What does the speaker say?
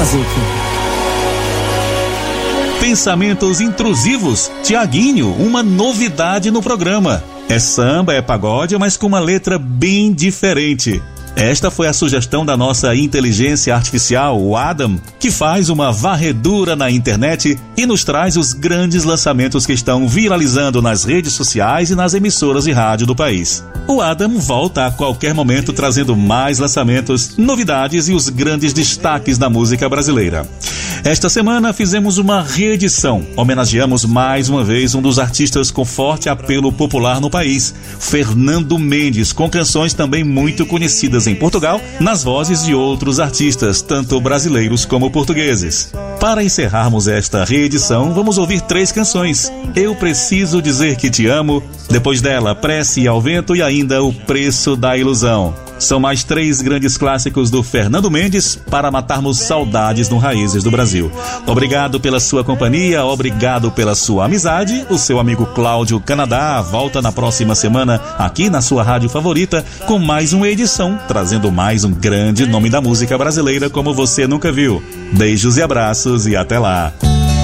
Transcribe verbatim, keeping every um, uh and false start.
Music. Pensamentos intrusivos, Tiaguinho, uma novidade no programa. É samba, é pagode, mas com uma letra bem diferente. Esta foi a sugestão da nossa inteligência artificial, o Adam, que faz uma varredura na internet e nos traz os grandes lançamentos que estão viralizando nas redes sociais e nas emissoras de rádio do país. O Adam volta a qualquer momento trazendo mais lançamentos, novidades e os grandes destaques da música brasileira. Esta semana fizemos uma reedição. Homenageamos mais uma vez um dos artistas com forte apelo popular no país, Fernando Mendes, com canções também muito conhecidas em Portugal, nas vozes de outros artistas, tanto brasileiros como portugueses. Para encerrarmos esta reedição, vamos ouvir três canções. Eu Preciso Dizer Que Te Amo, depois dela, Prece ao Vento e ainda O Preço da Ilusão. São mais três grandes clássicos do Fernando Mendes para matarmos saudades no Raízes do Brasil. Obrigado pela sua companhia, obrigado pela sua amizade. O seu amigo Cláudio Canadá volta na próxima semana aqui na sua rádio favorita com mais uma edição, trazendo mais um grande nome da música brasileira como você nunca viu. Beijos e abraços e até lá.